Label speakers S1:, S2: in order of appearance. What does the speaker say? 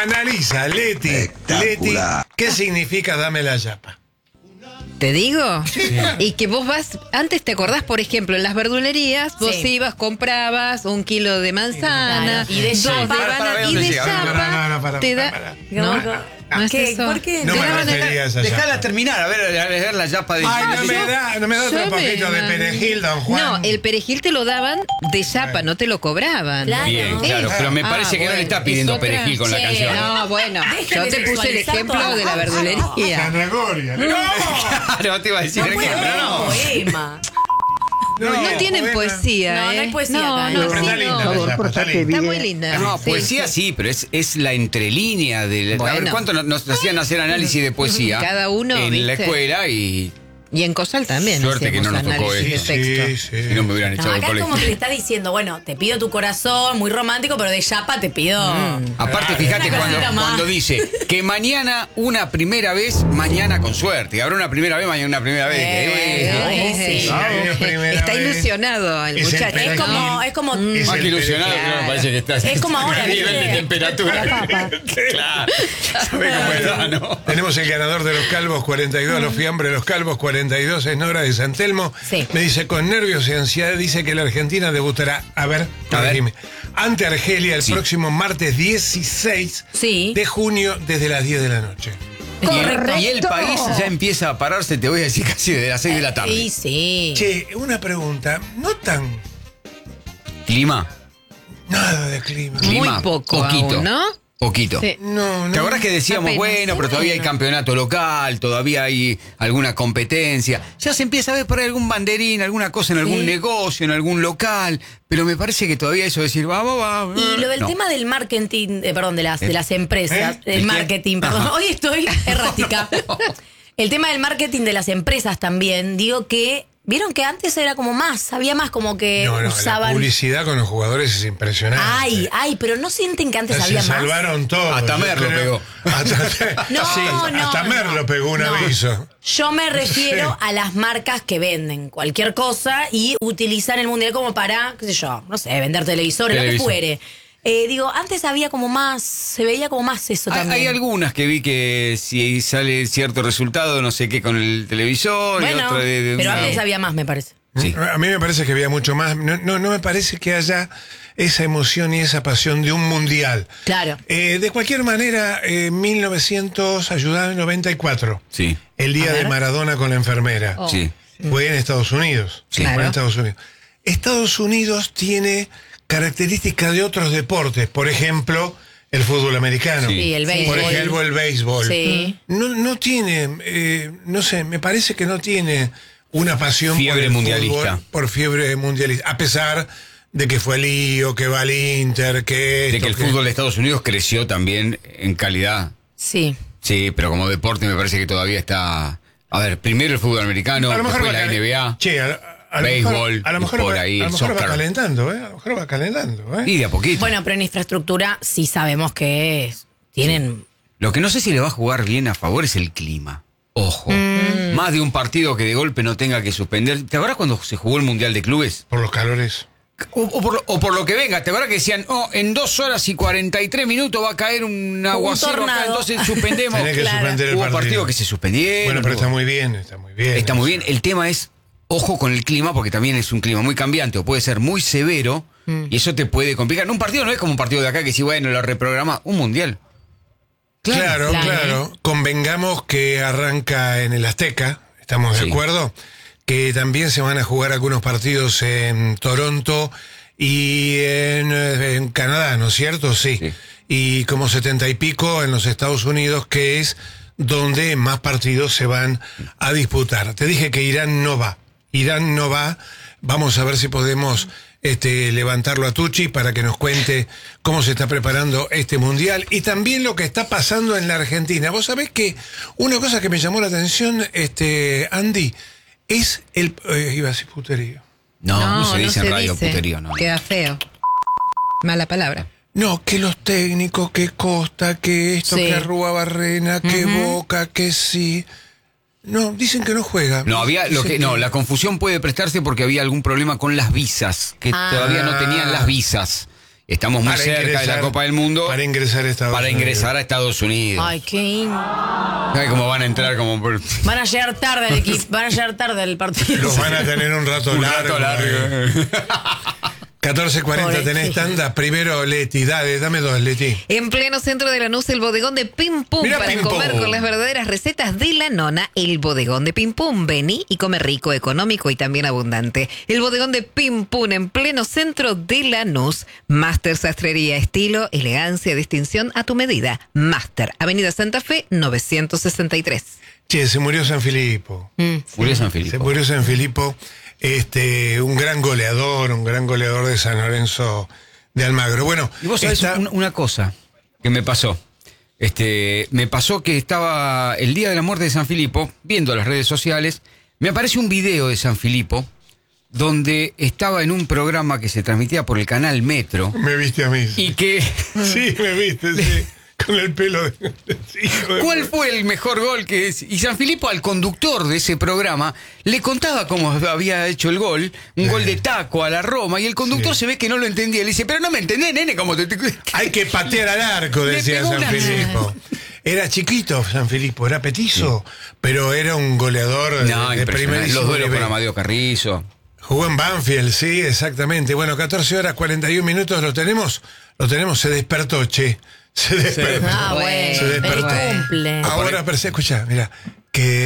S1: Analiza, Leti, ¿qué significa dame la yapa?
S2: ¿Te digo? Sí. Y que vos vas, antes te acordás, por ejemplo, en las verdulerías, vos ibas, comprabas 1 kilo de manzana,
S3: y de yapa,
S2: y de yapa te da...
S3: ¿No es eso? ¿Por qué?
S1: No me refería a esa yapa.
S4: Dejala terminar, a ver la yapa de...
S1: no me da otro poquito de perejil, don Juan.
S2: No, el perejil te lo daban de yapa, no te lo cobraban.
S4: Claro. Bien, claro, pero me parece que no le está pidiendo perejil con la canción.
S2: No, bueno, yo te puse el ejemplo de la verdulería.
S1: Zanahoria.
S4: No, claro, te iba a decir
S3: no puede haber un poema.
S2: No tienen poesía.
S3: No hay poesía acá.
S2: Está muy linda.
S4: No, poesía sí, pero es la entrelínea de...
S2: Bueno.
S4: A ver, ¿cuánto nos hacían hacer análisis de poesía?
S2: Cada uno,
S4: en la escuela
S2: Y en COSAL también.
S4: Suerte que no nos tocó eso.
S1: Sí.
S4: Si no me hubieran echado del
S3: acá
S4: colegio.
S3: es como que le está diciendo, bueno, te pido tu corazón, muy romántico, pero de yapa te pido...
S4: Aparte, fíjate cuando dice que mañana una primera vez, mañana con suerte. Habrá una primera vez, mañana una primera vez.
S2: Está ilusionado el muchacho.
S3: Es como
S4: más que ilusionado,
S2: claro.
S4: me parece que está.
S3: Es como ahora,
S4: a nivel de temperatura. Claro. ¿Sabe cómo está, no?
S1: Tenemos el ganador de los calvos 42, los fiambres, los calvos 42, es Nora de San Telmo.
S3: Sí.
S1: Me dice, con nervios y ansiedad, dice que la Argentina debutará, corregime, ante Argelia el próximo martes 16 de junio desde las 10 de la noche.
S4: Y el país ya empieza a pararse, te voy a decir, casi de las 6 de la tarde.
S3: Sí.
S1: Che, una pregunta, no tan...
S4: ¿Clima?
S1: Nada de clima.
S2: Muy poco
S4: poquito,
S2: aún, ¿no?
S4: Poquito.
S2: Sí.
S1: No.
S4: ¿Te acordás que decíamos,
S2: Apenas,
S4: pero todavía hay campeonato local, todavía hay alguna competencia? Ya se empieza a ver por ahí algún banderín, alguna cosa en algún negocio, en algún local, pero me parece que todavía eso de decir, va.
S3: Y lo del tema del marketing, de las empresas, el marketing, perdón, hoy estoy errática. El tema del marketing de las empresas también, digo que... Vieron que antes era como más, había más como que usaban...
S1: La publicidad con los jugadores es impresionante.
S3: Ay, pero ¿no sienten que antes había más?
S1: Se salvaron todos.
S4: Hasta Merlo pegó.
S1: Hasta Merlo pegó un aviso.
S3: Yo me refiero a las marcas que venden cualquier cosa y utilizan el mundial como para, qué sé yo, no sé, vender televisores, lo que fuere. Digo, antes había como más, se veía como más eso también.
S4: Hay algunas que vi que si sale cierto resultado, no sé qué, con el televisor.
S3: Bueno,
S4: y otra
S3: pero antes había más, me parece.
S4: Sí.
S1: A mí me parece que había mucho más. No me parece que haya esa emoción y esa pasión de un mundial.
S3: Claro.
S1: De cualquier manera, 1994.
S4: Sí.
S1: El día de Maradona con la enfermera.
S4: Sí.
S1: Fue en Estados Unidos.
S4: Sí.
S1: Fue en Estados Unidos. Estados Unidos tiene características de otros deportes. Por ejemplo, el fútbol americano.
S3: Sí, el béisbol.
S1: Por ejemplo, el béisbol.
S3: Sí.
S1: No tiene, no sé, me parece que no tiene una pasión
S4: fiebre
S1: por el
S4: mundialista.
S1: Fútbol, por fiebre mundialista. A pesar de que fue el lío, que va al Inter, que...
S4: De que el fútbol de Estados Unidos creció también en calidad.
S3: Sí.
S4: Sí, pero como deporte me parece que todavía está... A ver, primero el fútbol americano, después la NBA, béisbol,
S1: a lo mejor
S4: por ahí el soccer.
S1: va calentando, A lo mejor va calentando,
S4: Y de a poquito.
S3: Bueno, pero en infraestructura sí sabemos que tienen...
S4: Lo que no sé si le va a jugar bien a favor es el clima. Ojo. Más de un partido que de golpe no tenga que suspender. ¿Te acuerdas cuando se jugó el Mundial de Clubes?
S1: Por los calores.
S4: O por lo que venga. ¿Te acuerdas que decían, en 2 horas y 43 minutos va a caer un aguacero acá, entonces suspendemos?
S1: Tenés que suspender el
S4: Hubo
S1: partido.
S4: partidos que se suspendieron.
S1: Bueno, pero está muy bien.
S4: Está muy bien. El tema es, ojo con el clima, porque también es un clima muy cambiante, o puede ser muy severo, y eso te puede complicar. Un partido no es como un partido de acá que si, bueno, lo reprograma. Un mundial.
S1: Claro. Convengamos que arranca en el Azteca, ¿estamos de acuerdo? Que también se van a jugar algunos partidos en Toronto y en Canadá, ¿no es cierto? Sí. Y como 70 y pico en los Estados Unidos, que es donde más partidos se van a disputar. Te dije que Irán no va. Vamos a ver si podemos levantarlo a Tucci para que nos cuente cómo se está preparando este mundial y también lo que está pasando en la Argentina. Vos sabés que una cosa que me llamó la atención, Andy, es el... iba a decir puterío.
S4: No se dice en radio puterío, no.
S2: Queda feo. Mala palabra.
S1: No, que los técnicos, que Costa, que esto, que Rúa Barrena, que Boca, que sí... No, dicen que no juega.
S4: No, la confusión puede prestarse porque había algún problema con las visas, que todavía no tenían las visas. estamos muy
S1: Para
S4: cerca de la Copa del Mundo.
S1: Para ingresar a
S4: Estados Unidos.
S3: Ay, qué...
S4: ¿Sabes cómo van a entrar?
S3: Van a llegar tarde al equipo, van a llegar tarde al partido.
S1: Los van a tener un rato largo. 14:40 tenés tanda. Primero, Leti, dame dos, Leti.
S2: En pleno centro de Lanús, el bodegón de Pim Pum.
S1: Mirá,
S2: para
S1: Pim
S2: comer
S1: Pum.
S2: con las verdaderas recetas de la nona. El bodegón de Pim Pum. Vení y come rico, económico y también abundante. El bodegón de Pim Pum en pleno centro de Lanús. Master Sastrería, estilo, elegancia, distinción a tu medida. Master, Avenida Santa Fe, 963.
S1: Che, se murió San Filipo.
S4: Murió San Filipo.
S1: Se murió San Filipo. Un gran goleador de San Lorenzo de Almagro. Bueno,
S4: y vos sabés una cosa que me pasó. Me pasó que estaba el día de la muerte de San Filipo, viendo las redes sociales, me apareció un video de San Filipo donde estaba en un programa que se transmitía por el canal Metro.
S1: Me viste a mí.
S4: Y que...
S1: Sí, me viste, sí. Con el pelo de...
S4: ¿Cuál fue el mejor gol que es? Y San Filipo, al conductor de ese programa, le contaba cómo había hecho el gol, un gol de taco a la Roma, y el conductor se ve que no lo entendía. Le dice, pero no me entendés, nene, cómo te...
S1: Hay que patear al arco, decía San Filipo. Era chiquito San Filipo, era petizo, pero era un goleador de primerísimo
S4: Los duelos
S1: nivel.
S4: con Amadeo Carrizo.
S1: Jugó en Banfield, sí, exactamente. Bueno, 14:41, ¿lo tenemos? Se despertó, che. Se despertó.
S3: Ah, bueno.
S1: Se despertó.
S3: Feliz cumple.
S1: Ahora, escucha, mira, que